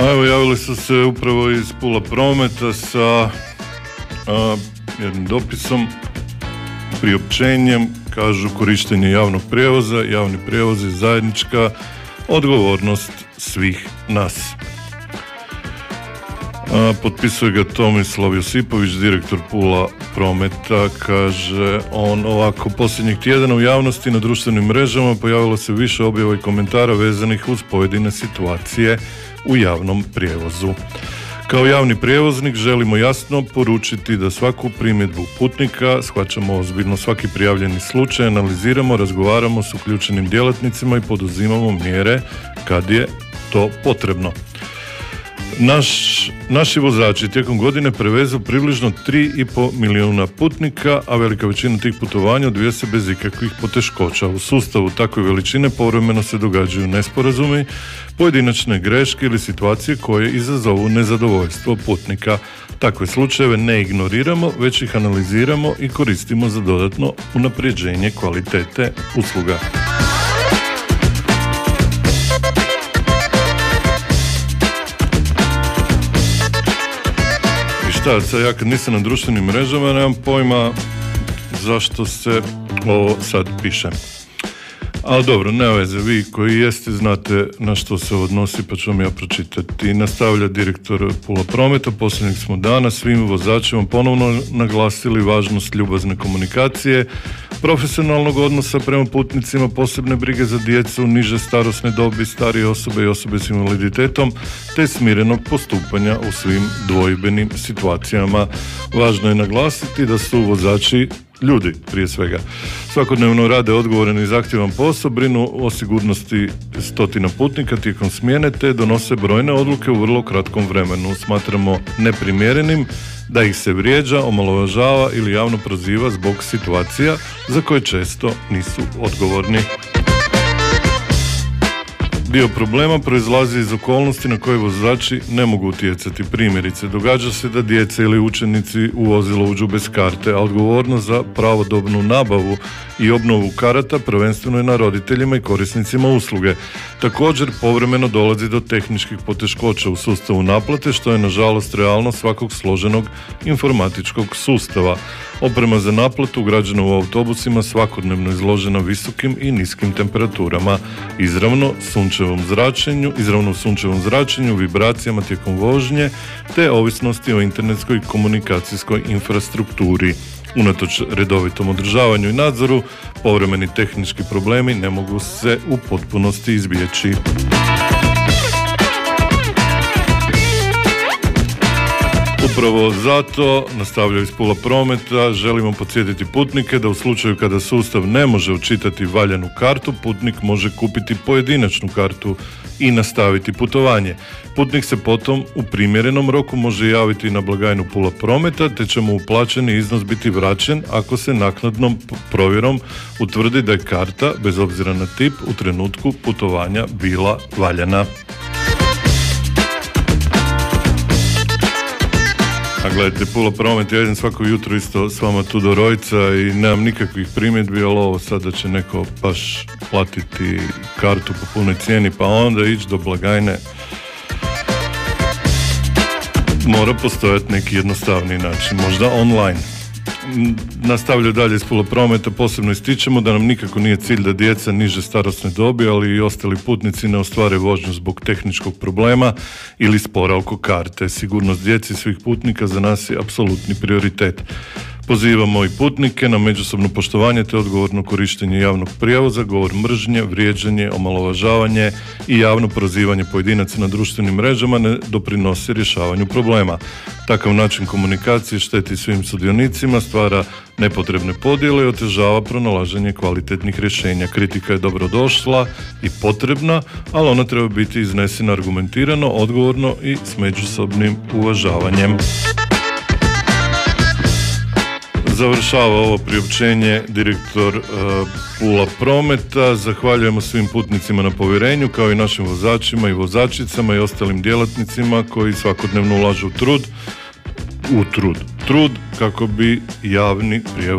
A evo, javili su se upravo iz Pula Prometa sa jednim dopisom, priopćenjem. Kažu: korištenje javnog prijevoza, javni prijevoz je zajednička odgovornost svih nas. Potpisuje ga Tomislav Josipović, direktor Pula Prometa. Kaže on ovako: posljednjih tjedana u javnosti na društvenim mrežama pojavilo se više objava i komentara vezanih uz pojedine situacije u javnom prijevozu. Kao javni prijevoznik želimo jasno poručiti da svaku primjedbu putnika shvaćamo ozbiljno. Svaki prijavljeni slučaj analiziramo, razgovaramo s uključenim djelatnicima i poduzimamo mjere kad je to potrebno. Naši vozači tijekom godine prevezu približno 3,5 milijuna putnika, a velika većina tih putovanja odvija se bez ikakvih poteškoća. U sustavu takve veličine povremeno se događaju nesporazumi, pojedinačne greške ili situacije koje izazovu nezadovoljstvo putnika. Takve slučajeve ne ignoriramo, već ih analiziramo i koristimo za dodatno unapređenje kvalitete usluga. Sad ja kad nisam na društvenim mrežama nemam pojma zašto se ovo sad piše. Ali dobro, ne veze, vi koji jeste znate na što se odnosi, pa ću vam ja pročitati. Nastavlja direktor Pula Prometa: posljednjeg smo dana svim vozačima ponovno naglasili važnost ljubazne komunikacije, profesionalnog odnosa prema putnicima, posebne brige za djecu, niže starosne dobi, starije osobe i osobe s invaliditetom, te smirenog postupanja u svim dvojbenim situacijama. Važno je naglasiti da su vozači ljudi, prije svega. Svakodnevno rade odgovoran i zahtjevan posao, brinu o sigurnosti stotina putnika tijekom smjene, te donose brojne odluke u vrlo kratkom vremenu. Smatramo neprimjerenim da ih se vrijeđa, omalovažava ili javno proziva zbog situacija za koje često nisu odgovorni. Dio problema proizlazi iz okolnosti na koje vozači ne mogu utjecati. Primjerice, događa se da djeca ili učenici u vozilo uđu bez karte, a odgovornost za pravodobnu nabavu i obnovu karata prvenstveno je na roditeljima i korisnicima usluge. Također, povremeno dolazi do tehničkih poteškoća u sustavu naplate, što je nažalost realnost svakog složenog informatičkog sustava. Oprema za naplatu ugrađena u autobusima svakodnevno izložena visokim i niskim temperaturama, izravno sunčevom zračenju, vibracijama tijekom vožnje, te ovisnosti o internetskoj i komunikacijskoj infrastrukturi. Unatoč redovitom održavanju i nadzoru, povremeni tehnički problemi ne mogu se u potpunosti izbjeći. Upravo zato, nastavljaju iz Pula Prometa, želimo podsjetiti putnike da u slučaju kada sustav ne može učitati valjanu kartu, putnik može kupiti pojedinačnu kartu i nastaviti putovanje. Putnik se potom u primjerenom roku može javiti na blagajnu Pula Prometa, te će mu uplaćeni iznos biti vraćen ako se naknadnom provjerom utvrdi da je karta, bez obzira na tip, u trenutku putovanja bila valjana. A gledajte, Pula Promet, ja idem svako jutro isto s vama tu do Rojca i nemam nikakvih primjedbi, ali ovo sad da će neko baš platiti kartu po punoj cijeni pa onda ići do blagajne, mora postojati neki jednostavniji način, možda online. Nastavljaju dalje iz Pula Prometa, posebno ističemo da nam nikako nije cilj da djeca niže starosne dobi, ali i ostali putnici ne ostvare vožnju zbog tehničkog problema ili spora oko karte. Sigurnost djeci i svih putnika za nas je apsolutni prioritet. Pozivamo i putnike na međusobno poštovanje te odgovorno korištenje javnog prijevoza. Govor mržnje, vrijeđanje, omalovažavanje i javno prozivanje pojedinaca na društvenim mrežama ne doprinosi rješavanju problema. Takav način komunikacije šteti svim sudionicima, stvara nepotrebne podjele i otežava pronalaženje kvalitetnih rješenja. Kritika je dobrodošla i potrebna, ali ona treba biti iznesena argumentirano, odgovorno i s međusobnim uvažavanjem. Završava ovo priopćenje direktor Pula Prometa. Zahvaljujemo svim putnicima na povjerenju, kao i našim vozačima i vozačicama i ostalim djelatnicima koji svakodnevno ulažu trud kako bi javni prijevoz